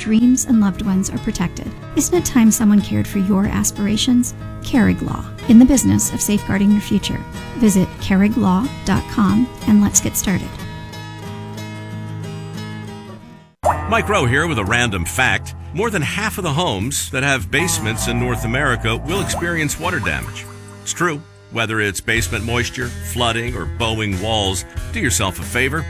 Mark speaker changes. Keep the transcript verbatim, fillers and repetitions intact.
Speaker 1: dreams and loved ones are protected. Isn't it time someone cared for your aspirations? Carrig Law, in the business of safeguarding your future. Visit carrig law dot com and let's get started.
Speaker 2: Mike Rowe here with a random fact. More than half of the homes that have basements in North America will experience water damage. It's true. Whether it's basement moisture, flooding, or bowing walls, do yourself a favor.